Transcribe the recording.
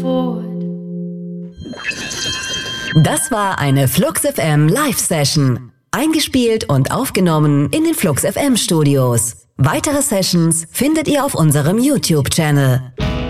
Das war eine Flux FM Live-Session. Eingespielt und aufgenommen in den Flux FM Studios. Weitere Sessions findet ihr auf unserem YouTube-Channel.